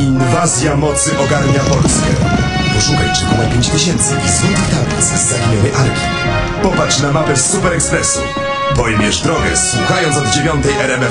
Inwazja mocy ogarnia Polskę. Poszukaj czeku na 5000 i złotych tablic z zaginionej arki. Popatrz na mapę z Super Expressu. Pojmiesz drogę, słuchając od 9 RMF